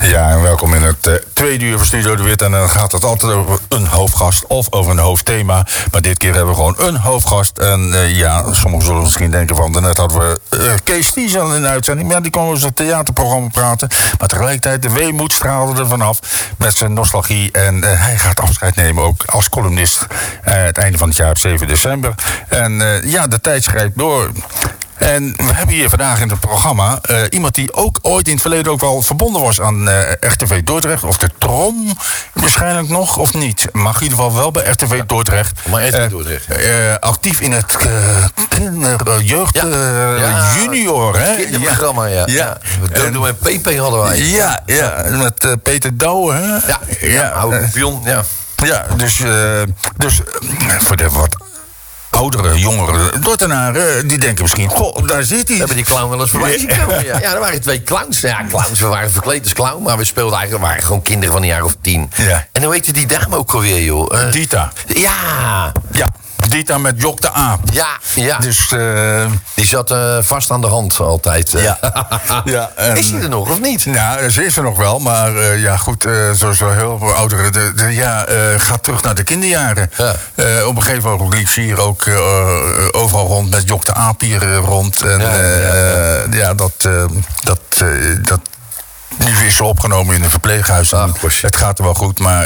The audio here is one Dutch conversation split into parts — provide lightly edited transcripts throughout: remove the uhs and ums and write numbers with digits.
Ja, en welkom in het tweede uur van Studio De Wit. En dan gaat het altijd over een hoofdgast of over een hoofdthema. Maar dit keer hebben we gewoon een hoofdgast. En sommigen zullen misschien denken van... Net hadden we Kees Tiesel in de uitzending. Ja, die kwam over zijn theaterprogramma praten. Maar tegelijkertijd de weemoed straalde er vanaf met zijn nostalgie. En hij gaat afscheid nemen ook als columnist. Het einde van het jaar op 7 december. En de tijd schrijft door... En we hebben hier vandaag in het programma iemand die ook ooit in het verleden ook wel verbonden was aan RTV Dordrecht. Of de Trom waarschijnlijk nog, of niet. Maar in ieder geval wel bij RTV Dordrecht. Maar RTV Dordrecht. Actief in het jeugd junior. Hè? Kinderprogramma, ja. Dodo en PP hadden wij. Ja, met Peter Douwe. Hè? Ja, oude pion, ja. Ja, dus voor de wat... oudere, jongere Dordtenaren, die denken misschien... Goh, daar zit hij. We hebben die clown wel eens voorbij zien komen. Ja, er waren 2 clowns. Ja, clowns, we waren verkleed als clown... maar we speelden eigenlijk, we waren gewoon kinderen van een jaar of 10. Ja. En hoe heette die dame ook alweer, joh? Dita. Ja. Dita met Jok de Aap. Ja. Dus, die zat vast aan de hand altijd. Ja, is die er nog, of niet? Nou, ze is er nog wel, maar goed, zoals wel heel veel ouderen... gaat terug naar de kinderjaren. Ja. Op een gegeven moment liep ze hier ook overal rond met Jok de Aap hier rond. En dat nu is ze opgenomen in een verpleeghuis. Het gaat er wel goed, maar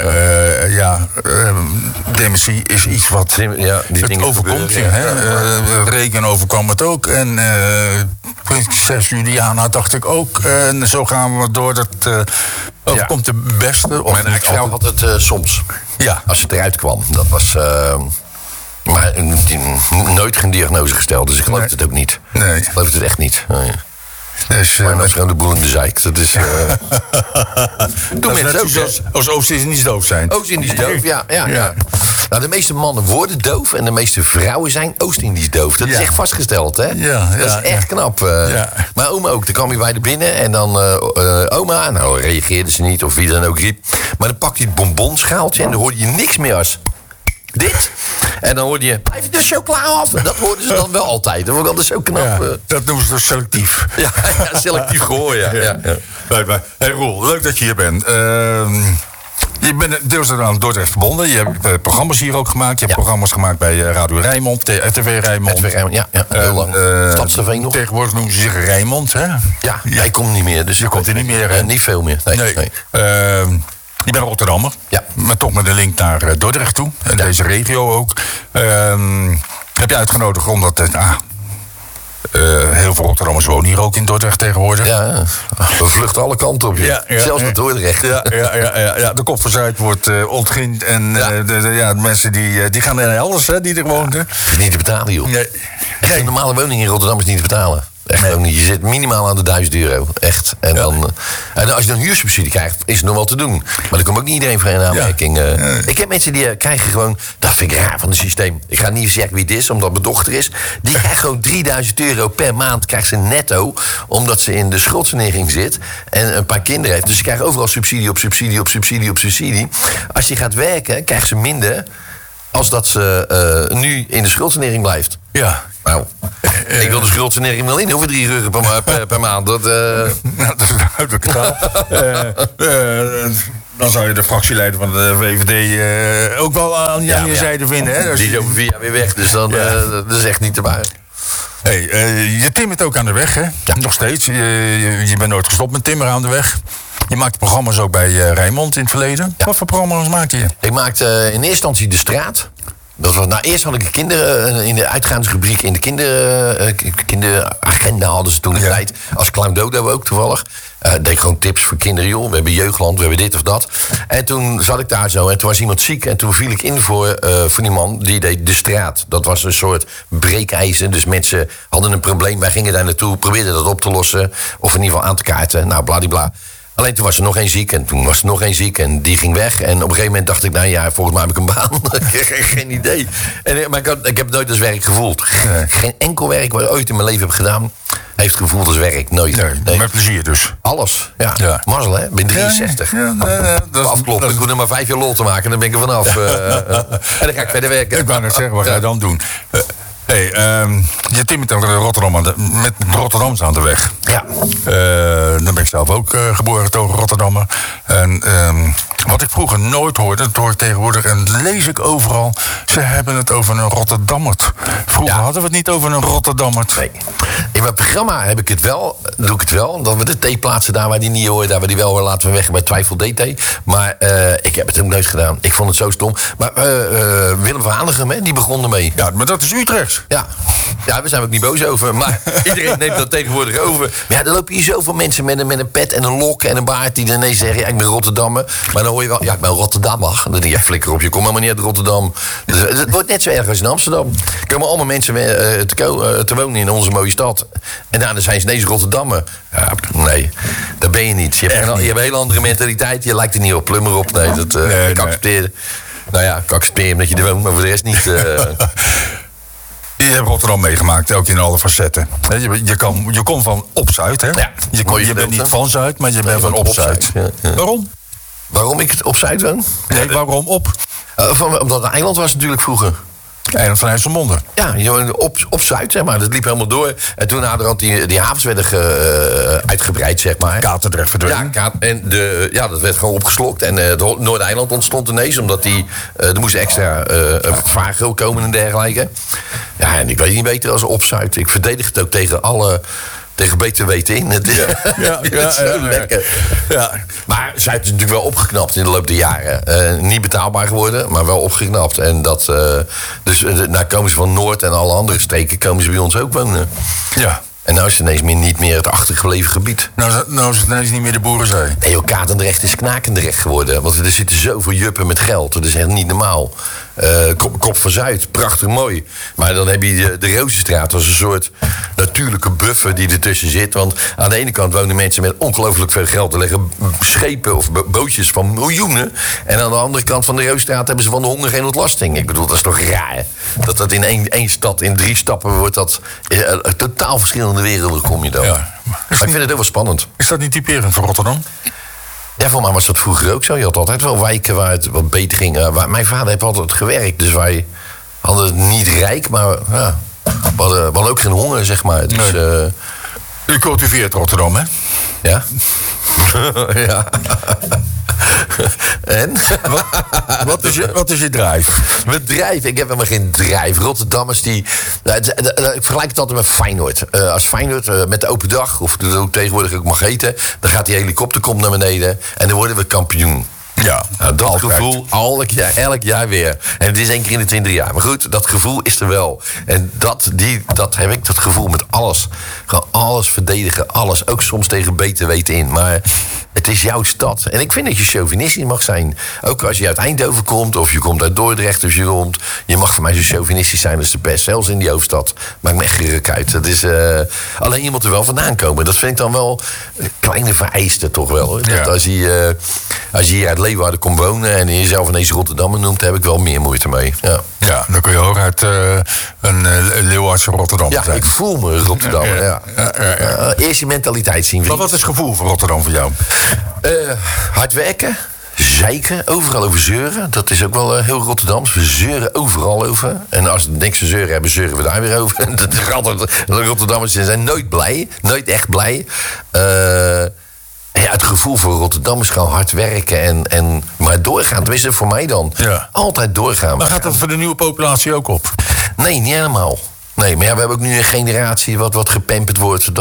dementie is iets wat het overkomt. Regen overkwam het ook. En prinses Juliana dacht ik ook. En zo gaan we door. Dat overkomt de beste. Mijn ex-vrouw had het soms. Ja. Als het eruit kwam. Dat was... maar nooit geen diagnose gesteld, dus ik geloof het ook niet. Nee. Ik geloof het echt niet. Nee. Dus, maar dat is gewoon de boel in de zeik. Dat is... Doe mensen ook als Oost-Indisch doof zijn. Oost-Indisch doof, ja. Nou, de meeste mannen worden doof en de meeste vrouwen zijn Oost-Indisch doof. Dat is echt vastgesteld, hè? Dat is echt knap. Maar oma ook, dan kwam hij bij de binnen en dan oma, nou reageerde ze niet of wie dan ook riep. Maar dan pakte hij het bonbonschaaltje en dan hoorde je niks meer als... Dit. En dan hoorde je, blijf je de chocola af. Dat hoorden ze dan wel altijd. Dat vond ik altijd zo knap. Dat noemen ze dus selectief. Ja, selectief gehoor, ja. Hey Roel, leuk dat je hier bent. Je bent deels aan Dordrecht verbonden. Je hebt programma's hier ook gemaakt. Je hebt programma's gemaakt bij Radio Rijnmond, RTV Rijnmond. RTV Rijnmond, ja, heel lang. Stadstv nog. Tegenwoordig noemen ze zich Rijnmond, hè? Ja, jij komt niet meer. Dus je komt er niet meer. Niet veel meer. Nee. Je bent Rotterdammer, maar toch met een link naar Dordrecht toe. En deze regio ook. Heb je uitgenodigd omdat... heel veel Rotterdammers wonen hier ook in Dordrecht tegenwoordig. Ja, we vluchten alle kanten op je. Zelfs met Dordrecht. De kop van Zuid wordt ontgind. En de mensen die gaan naar elders, hè, die er woonden. Het is niet te betalen, joh. Nee. Echt, een normale woning in Rotterdam is niet te betalen. Echt ook niet. Je zit minimaal aan de €1000. Echt. En dan, als je dan huursubsidie krijgt, is het nog wel te doen. Maar dan komt ook niet iedereen voor in aanmerking. Ik heb mensen die krijgen gewoon... Dat vind ik raar van het systeem. Ik ga niet zeggen wie het is, omdat mijn dochter is. Die krijgt gewoon €3000 per maand krijgt ze netto. Omdat ze in de schuldsanering zit. En een paar kinderen heeft. Dus ze krijgt overal subsidie op subsidie op subsidie op subsidie. Als die gaat werken, krijgt ze minder... als dat ze nu in de schuldsanering blijft. Ja. Nou, ik wil de schuldsanering wel in over €3 per maand. Dat is duidelijk taal. Dan zou je de fractieleider van de VVD ook wel aan je zijde vinden. Hè? Die is over 4 jaar weer weg, dus dan, dat is echt niet te maken. Hey, je timmert ook aan de weg, hè? Ja. Nog steeds. Je bent nooit gestopt met timmeren aan de weg. Je maakt programma's ook bij Rijnmond in het verleden. Ja. Wat voor programma's maakte je? Ik maakte in eerste instantie De Straat. Dat was, eerst had ik kinderen in de uitgaansrubriek in de kinderagenda hadden ze toen de tijd. Als Clown Dodo ook toevallig. Deed ik gewoon tips voor kinderen. Joh, we hebben jeugdland, we hebben dit of dat. En toen zat ik daar zo en toen was iemand ziek. En toen viel ik in voor die man, die deed De Straat. Dat was een soort breekijzer. Dus mensen hadden een probleem. Wij gingen daar naartoe, probeerden dat op te lossen. Of in ieder geval aan te kaarten. Nou, bladibla. Alleen toen was er nog één ziek en toen was er nog één ziek en die ging weg. En op een gegeven moment dacht ik, nou ja, volgens mij heb ik een baan. Geen idee. Maar ik heb het nooit als werk gevoeld. Geen enkel werk wat ik ooit in mijn leven heb gedaan, heeft gevoeld als werk. Nooit. Nee. Met plezier dus. Alles. Ja. Mazzel, hè? Ik ben 63. Dat afkloppen. Ik hoef er maar 5 jaar lol te maken en dan ben ik er vanaf. En dan ga ik verder werken. Ik wou net zeggen, wat ga je dan doen? Hey, je timmert Rotterdam met Rotterdams aan de weg. Ja. Dan ben ik zelf ook geboren togen Rotterdammer. En wat ik vroeger nooit hoorde, dat hoor ik tegenwoordig en lees ik overal. Ze hebben het over een Rotterdammert. Vroeger hadden we het niet over een Rotterdammert. Nee. In mijn programma doe ik het wel. Dat we de thee plaatsen daar waar die niet hoort, daar waar die wel hoort, laten we weg bij Twijfel DT. Maar ik heb het ook nooit gedaan. Ik vond het zo stom. Maar Willem van Hanegem, die begon ermee. Ja, maar dat is Utrecht. Ja, we zijn ook niet boos over. Maar iedereen neemt dat tegenwoordig over. Maar ja, er lopen hier zoveel mensen met een pet en een lok en een baard die dan ineens zeggen, ja, ik ben Rotterdammer. Maar dan hoor je wel, ja, ik ben Rotterdammer. Dan denk je, flikker op, je komt helemaal niet uit Rotterdam. Dus, het wordt net zo erg als in Amsterdam. Er komen allemaal mensen te wonen in onze mooie stad. En daarna zijn ze ineens Rotterdammer. Ja, nee, dat ben je niet. Je hebt een hele andere mentaliteit. Je lijkt er niet op, plummer op. Nee, dat ik accepteer. Nou ja, ik accepteer hem dat je er woont, maar voor de rest niet. Je hebt Rotterdam meegemaakt, ook in alle facetten. Je komt van op Zuid, hè? Ja, je bent niet van Zuid, maar je bent van op Zuid. Ja. Waarom? Waarom ik op Zuid woon? Nee, waarom op? Omdat het een eiland was natuurlijk vroeger. Eiland van IJsselmonde. Ja, op Zuid, zeg maar. Dat liep helemaal door. En toen naderhand die havens werden uitgebreid, zeg maar. Katendrecht verdwenen. Ja, dat werd gewoon opgeslokt. En het Noordeiland ontstond ineens, omdat er moest extra vaargeel komen en dergelijke. Ja, en ik weet niet beter als op Zuid. Ik verdedig het ook tegen beter weten in. Het is zo lekker. Ja. Maar Zuid is natuurlijk wel opgeknapt in de loop der jaren. Niet betaalbaar geworden, maar wel opgeknapt. En dus nou komen ze van Noord en alle andere streken komen ze bij ons ook wonen. Ja. En nou is het ineens niet meer het achtergebleven gebied. Nou is het ineens niet meer de Boerenzee. Nee joh, Katendrecht is Knakendrecht geworden. Want er zitten zoveel juppen met geld. Dat is echt niet normaal. Kop van Zuid, prachtig mooi. Maar dan heb je de Rozenstraat als een soort natuurlijke buffer die ertussen zit. Want aan de ene kant wonen mensen met ongelooflijk veel geld. Er liggen schepen of bootjes van miljoenen. En aan de andere kant van de Rozenstraat hebben ze van de honger geen ontlasting. Ik bedoel, dat is toch raar. Dat in één stad, in 3 stappen wordt dat totaal verschillende werelden kom je dan. Ja. Maar ik vind het heel wel spannend. Is dat niet typerend voor Rotterdam? Ja, voor mij was dat vroeger ook zo. Je had altijd wel wijken waar het wat beter ging. Mijn vader heeft altijd gewerkt, dus wij hadden het niet rijk, maar ja, we hadden ook geen honger, zeg maar. Dus, nee. U cultiveert Rotterdam, hè? Ja. Ja. En? Wat is je drijf? Mijn drijf? Ik heb helemaal geen drijf. Rotterdammers die... ik vergelijk het altijd met Feyenoord. Als Feyenoord met de open dag, of hoe tegenwoordig ook mag eten, dan gaat die helikopter komt naar beneden en dan worden we kampioen. Ja, nou, dat gevoel elk jaar weer. En het is 1 keer in de 20 jaar. Maar goed, dat gevoel is er wel. En dat heb ik, dat gevoel met alles. Gewoon alles verdedigen, alles. Ook soms tegen beter weten in. Maar het is jouw stad. En ik vind dat je chauvinistisch mag zijn. Ook als je uit Eindhoven komt, of je komt uit Dordrecht, of je mag voor mij zo chauvinistisch zijn als de pest. Zelfs in die hoofdstad. Maakt me echt geruk uit. Dat is, alleen je moet er wel vandaan komen. Dat vind ik dan wel een kleine vereiste toch wel. Hoor. Ja. Dat als je hier uit Leeuwarden komt wonen en jezelf ineens Rotterdammer noemt, daar heb ik wel meer moeite mee. Ja, dan kun je hooguit een Leeuwardse Rotterdammer zijn. Ja, ik voel me Rotterdammer. Ja. Eerst je mentaliteit zien. Maar wat is het gevoel voor Rotterdam voor jou? Hard werken. Zeiken, overal over zeuren. Dat is ook wel heel Rotterdams. We zeuren overal over. En als we niks te zeuren hebben, zeuren we daar weer over. Dat is altijd, de Rotterdammers zijn nooit blij. Nooit echt blij. Ja, het gevoel voor Rotterdam is gewoon hard werken maar doorgaan. Tenminste, voor mij dan. Ja. Altijd doorgaan. Maar gaat dat voor de nieuwe populatie ook op? Nee, niet helemaal. Nee, maar ja, we hebben ook nu een generatie wat gepamperd wordt.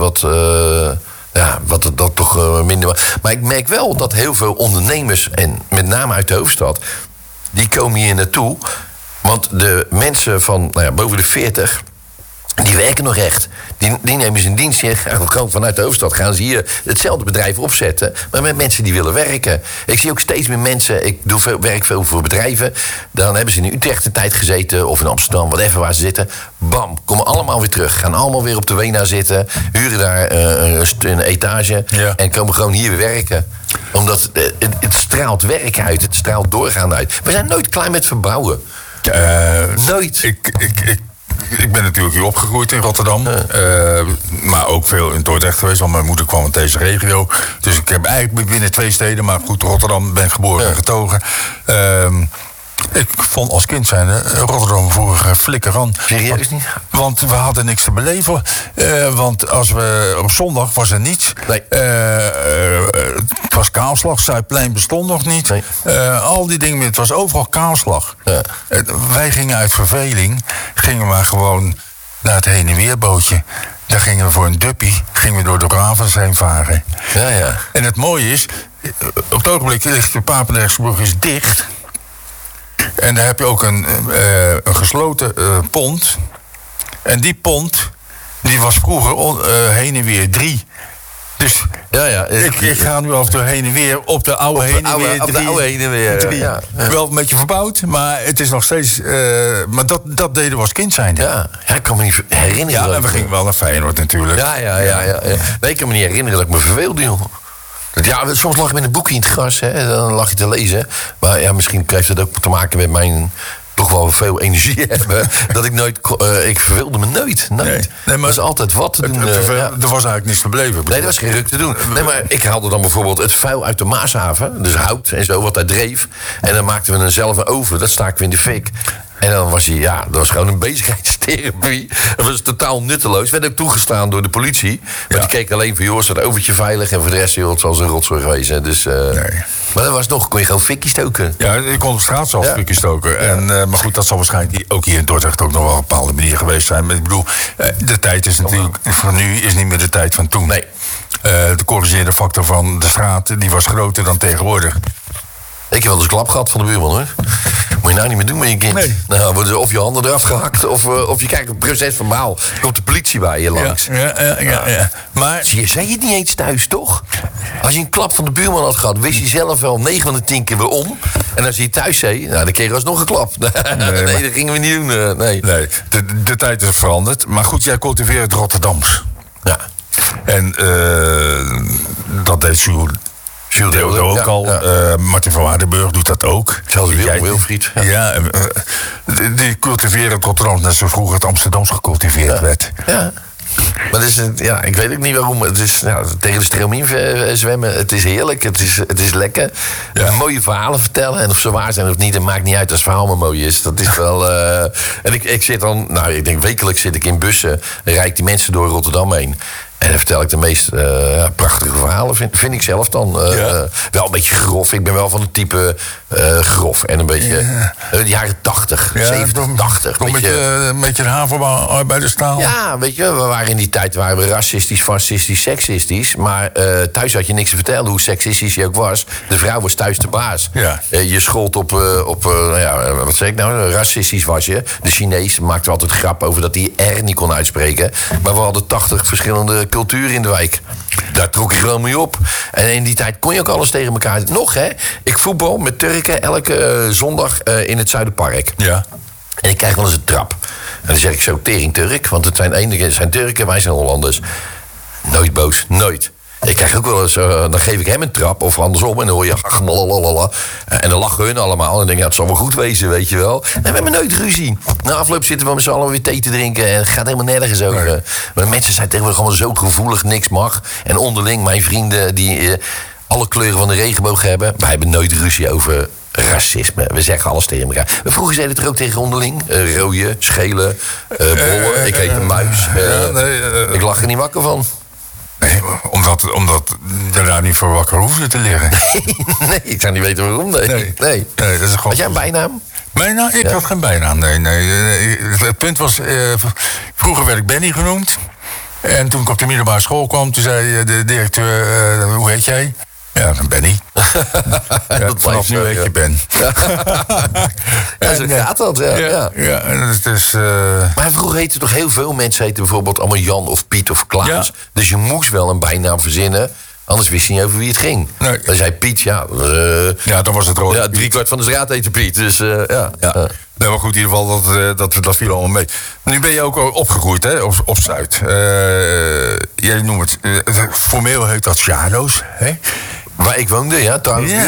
Dat toch minder. Maar ik merk wel dat heel veel ondernemers, en met name uit de hoofdstad, die komen hier naartoe. Want de mensen van boven de 40... die werken nog echt. Die nemen ze in dienst. Gewoon vanuit de hoofdstad gaan ze hier hetzelfde bedrijf opzetten. Maar met mensen die willen werken. Ik zie ook steeds meer mensen. Ik werk veel voor bedrijven. Dan hebben ze in Utrecht een tijd gezeten. Of in Amsterdam, whatever waar ze zitten. Bam, komen allemaal weer terug. Gaan allemaal weer op de Wena zitten. Huren daar een etage. Ja. En komen gewoon hier weer werken. Omdat het straalt werk uit. Het straalt doorgaan uit. We zijn nooit klaar met verbouwen. Nooit. Ik ben natuurlijk hier opgegroeid in Rotterdam. Maar ook veel in Dordrecht geweest. Want mijn moeder kwam uit deze regio. Dus ik heb eigenlijk binnen 2 steden. Maar goed, Rotterdam ben ik geboren en getogen. Ik vond als kind zijn Rotterdam vroeger flikker aan. Serieus niet? Want we hadden niks te beleven. Want als we op zondag was er niets. Nee. Het was kaalslag. Zuidplein bestond nog niet. Nee. Al die dingen. Het was overal kaalslag. Ja. Wij gingen uit verveling. Gingen maar gewoon naar het heen en weer bootje. Daar gingen we voor een duppie. Gingen we door de Ravens heen varen. Ja, ja. En het mooie is, op het ogenblik ligt de Papendrechtsbrug is dicht. En daar heb je ook een gesloten pont. En die pont, die was vroeger heen en weer 3. Dus Ja. ik ga nu af en toe heen en weer op de oude heen en weer 3. Op de oude heen en weer. 3. Ja. Wel een beetje verbouwd, maar het is nog steeds... maar dat deden we als kind zijnde. Ja, ik kan me niet herinneren. Ja, dat en we ik- gingen wel naar Feyenoord natuurlijk. Ja. Nee, ik kan me niet herinneren dat ik me verveelde, joh. Ja, soms lag ik met een boekje in het gras, hè, dan lag je te lezen. Maar ja, misschien heeft het ook te maken met mijn toch wel veel energie hebben. Dat ik nooit... ik verveelde me nooit. Nee, maar er was altijd wat te doen. Er was eigenlijk niets verbleven. Nee, er was geen ruk te doen. Nee, maar ik haalde dan bijvoorbeeld het vuil uit de Maashaven. Dus hout en zo, wat daar dreef. En dan maakten we zelf een oven. Dat staken we in de fik. En dan was hij, dat was gewoon een bezigheidstherapie. Dat was totaal nutteloos. Werd ook toegestaan door de politie. Maar die keek alleen van, joh, is dat overtje veilig? En voor de rest, joh, het zal een rotzooi wezen. Dus, maar dat was nog, kon je gewoon fikkie stoken. Ja, ik kon op straat zelfs fikkie stoken. En, maar goed, dat zal waarschijnlijk ook hier in Dordrecht ook nog wel op een bepaalde manier geweest zijn. Maar ik bedoel, de tijd is natuurlijk van nu is niet meer de tijd van toen. Nee. De corrigeerde factor van de straat, die was groter dan tegenwoordig. Ik heb wel eens klap gehad van de buurman, hoor. Moet je nou niet meer doen met je kind. Nee. Nou, worden of je handen eraf gehakt, of je kijkt op proces verbaal. Komt de politie bij je langs. Ja. Maar Je zei het niet eens thuis, toch? Als je een klap van de buurman had gehad, wist je zelf wel 9 van de 10 keer weer om. En als je het thuis zei, nou, dan kreeg je alsnog een klap. Nee, dat gingen we niet doen. Nee. de tijd is veranderd. Maar goed, jij cultiveert Rotterdams. Ja. En dat deed Jules deelde ook al. Ja. Martin van Waardenburg doet dat ook. Zelfs Wilfried. Ja, die cultiveren het Rotterdam net zo vroeger het Amsterdams gecultiveerd werd. Ja. Maar het is, ik weet ook niet waarom. Het is tegen de stroom in zwemmen. Het is heerlijk. Het is lekker. Ja. Mooie verhalen vertellen. En of ze waar zijn of niet, dat maakt niet uit als het verhaal maar mooi is. Dat is wel... En ik zit dan... ik denk wekelijks zit ik in bussen. Dan rijd ik die mensen door Rotterdam heen. En dan vertel ik de meest prachtige verhalen, vind ik zelf dan. Wel een beetje grof. Ik ben wel van het type grof. En een beetje de jaren 80, 70, 80. Een beetje de havenarbeiderstaal. Ja, weet je, in die tijd waren we racistisch, fascistisch, seksistisch. Maar thuis had je niks te vertellen hoe seksistisch je ook was. De vrouw was thuis de baas. Ja. Je schold op wat zeg ik nou, racistisch was je. De Chinees maakte altijd grap over dat hij R niet kon uitspreken. Maar we hadden 80 verschillende culturen in de wijk. Daar trok je gewoon mee op. En in die tijd kon je ook alles tegen elkaar. Nog, hè? Ik voetbal met Turken elke zondag in het Zuiderpark. Ja. En ik krijg wel eens een trap. En dan zeg ik zo, tering Turk. Want het zijn Turken, wij zijn Hollanders. Nooit boos, nooit. Ik krijg ook wel eens, dan geef ik hem een trap, of andersom, en dan hoor je lalala. En dan lachen hun allemaal. En dan denk ik, het zal wel goed wezen, weet je wel. En we hebben nooit ruzie. Na afloop zitten we met z'n allen weer thee te drinken. En het gaat helemaal nergens over. Nee. Maar mensen zijn tegenwoordig allemaal zo gevoelig, niks mag. En onderling, mijn vrienden die alle kleuren van de regenboog hebben. Wij hebben nooit ruzie over racisme. We zeggen alles tegen elkaar. Vroeger zeiden het er ook tegen onderling. Rooien, schelen, bollen. Ik heet een muis. Ik lach er niet wakker van. Nee, omdat je daar niet voor wakker hoefde te liggen. Nee, ik zou niet weten waarom. Nee, dat is gewoon... Had jij een bijnaam? Bijnaam? Ik had geen bijnaam, nee. Het punt was, vroeger werd ik Benny genoemd. En toen ik op de middelbare school kwam, toen zei de directeur, hoe heet jij? Ja, Benny. Vanaf nu heet je Ben. Ja, zo gaat dat, ja. Dus, maar vroeger heette toch heel veel mensen heten bijvoorbeeld allemaal Jan of Piet of Klaas. Ja. Dus je moest wel een bijnaam verzinnen. Anders wist je niet over wie het ging. Nee. Dan zei Piet, dan was het rood. Ja, 3/4 van de straat heette Piet. Dus Nee, maar goed, in ieder geval, dat viel allemaal mee. Nu ben je ook opgegroeid, hè, op Zuid. Jij noemt het, formeel heet dat Shadows, hè? Waar ik woonde, ja.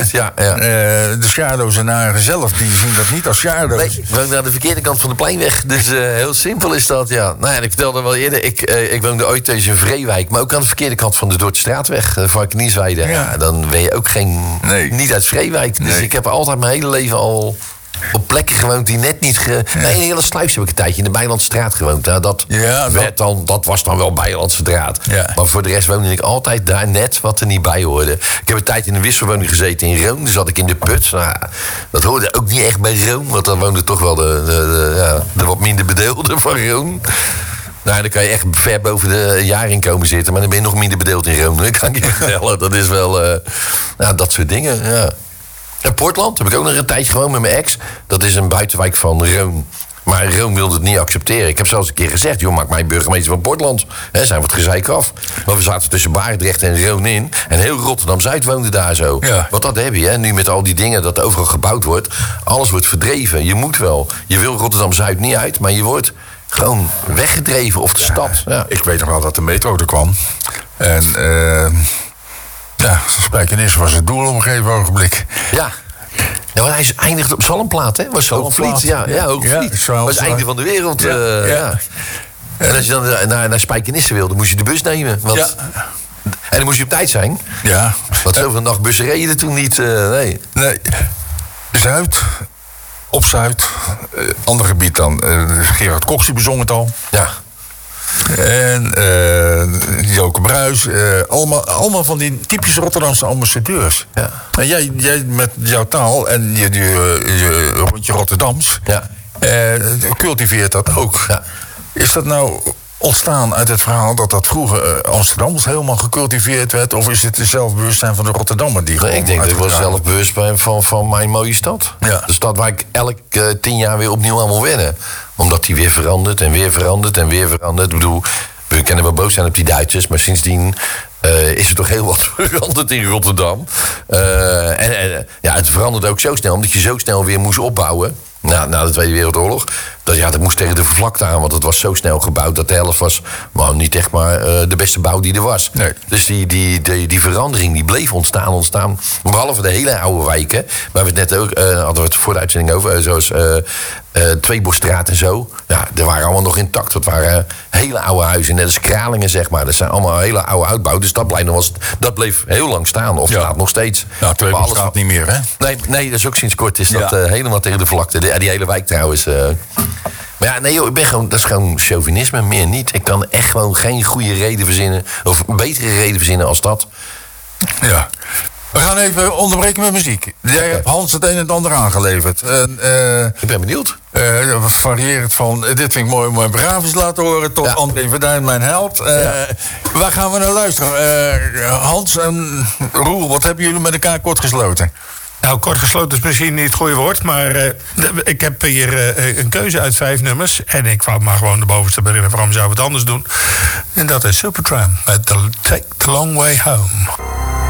De Shadows-enaren zelf, die zien dat niet als Shadows. Nee, ik woonde aan de verkeerde kant van de Pleinweg. Dus heel simpel is dat, ja. Nou ja, ik vertelde wel eerder, ik woonde ooit thuis in Vreewijk, maar ook aan de verkeerde kant van de Dordtstraatweg, Varkeniesweide. Ja, dan ben je ook niet uit Vreewijk. Dus ik heb altijd mijn hele leven al op plekken gewoond die net niet... Nee, in hele Sluis heb ik een tijdje in de Bijlandstraat gewoond. Nou, dat was dan wel Bijlandse draad. Ja. Maar voor de rest woonde ik altijd daar net wat er niet bij hoorde. Ik heb een tijd in een wisselwoning gezeten in Roon. Daar zat ik in de put. Nou, dat hoorde ook niet echt bij Roon. Want dan woonde toch wel de wat minder bedeelden van Roon. Nou, dan kan je echt ver boven de jaarinkomen zitten. Maar dan ben je nog minder bedeeld in Roon. Dat kan ik je vertellen. Dat is wel... dat soort dingen, ja. En Portland heb ik ook nog een tijdje gewoond met mijn ex. Dat is een buitenwijk van Roon. Maar Roon wilde het niet accepteren. Ik heb zelfs een keer gezegd, joh, maak mij burgemeester van Portland. Zijn we het gezeik af. Maar we zaten tussen Barendrecht en Roon in. En heel Rotterdam-Zuid woonde daar zo. Ja. Want dat heb je, hè. Nu met al die dingen dat overal gebouwd wordt. Alles wordt verdreven. Je moet wel. Je wil Rotterdam-Zuid niet uit, maar je wordt gewoon weggedreven. Of de stad. Ja. Ik weet nog wel dat de metro er kwam. En... Spijkenisse was het doel op een gegeven ogenblik. Ja. Ja, want hij eindigde op Zalmplaat, hè? Was Zalmvliet, ja, Hoogvliet. Was het einde van de wereld. Ja. En als je dan naar Spijkenisse wilde, moest je de bus nemen. Want, en dan moest je op tijd zijn. Ja. Want zoveel nachtbussen reden toen niet. Nee. Zuid, op Zuid, ander gebied dan. Gerard Cox, die bezong het al. Ja. En Joke Bruis, allemaal van die typische Rotterdamse ambassadeurs. Ja. En jij met jouw taal en je rondje Rotterdams, cultiveert dat ook. Ja. Is dat nou ontstaan uit het verhaal dat vroeger Amsterdams helemaal gecultiveerd werd? Of is het de zelfbewustzijn van de Rotterdammer die gewoon... Ik denk dat ik wel zelfbewustzijn van mijn mooie stad. Ja. De stad waar ik elke 10 jaar weer opnieuw aan moet wennen. Omdat die weer verandert en weer verandert en weer verandert. Ik bedoel, we kunnen wel boos zijn op die Duitsers, maar sindsdien is er toch heel wat veranderd in Rotterdam. Het veranderde ook zo snel, omdat je zo snel weer moest opbouwen. Na de Tweede Wereldoorlog. Dat moest tegen de vlakte aan, want het was zo snel gebouwd dat de helft was niet echt maar de beste bouw die er was. Nee. Dus die verandering die bleef ontstaan. Behalve de hele oude wijken, waar we het net ook hadden we het voor de uitzending over, zoals Tweebosstraat en zo. Ja, die waren allemaal nog intact. Dat waren hele oude huizen, net als Kralingen, zeg maar. Dat zijn allemaal hele oude uitbouw. Dus dat bleef heel lang staan, of staat nog steeds. Nou, Tweebosstraat niet meer, hè? Nee, dat is ook sinds kort is dat helemaal tegen de vlakte. Die hele wijk trouwens. Maar ja, nee joh, dat is gewoon chauvinisme, meer niet. Ik kan echt gewoon geen goede reden verzinnen, of een betere reden verzinnen als dat. Ja. We gaan even onderbreken met muziek. Jij hebt Hans het een en het ander aangeleverd. Ik ben benieuwd. Variërend van, dit vind ik mooi om mijn begrafenis laten horen, tot André Verdijn, mijn held. Waar gaan we naar luisteren? Hans en Roel, wat hebben jullie met elkaar kort gesloten? Nou, kort gesloten is misschien niet het goede woord, maar ik heb hier een keuze uit 5 nummers. En ik wou maar gewoon de bovenste beginnen, waarom zou ik het anders doen? En dat is Supertramp met Take the Long Way Home.